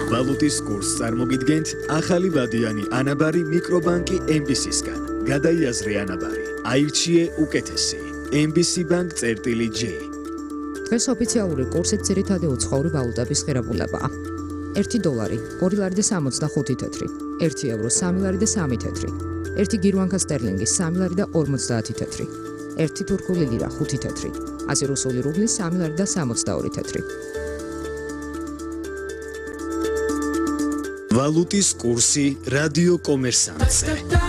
ვალუტის კურსს წარმოგიდგენთ ახალი ვადიანი ანაბარი მიკრობანკი MBC-სგან. გადაიაზრე ანაბარი. აირჩიე უკეთესი. MBC Bank წერტილი J. დღეს ოფიციალური კურსით ძირითადი უცხოური ვალუტების ღირებულებაა. 1 დოლარი 2 ლარი და 65 თეთრი, 1 ევრო 3 ლარი და 3 თეთრი, 1 გირვანკა სტერლინგი 3 ლარი და 50 თეთრი, 1 თურქული ლირა 5 თეთრი, 100 რუსული რუბლი 3 ლარი და 62 თეთრი. ვალუტის კურსი რადიო კომერსანტზე.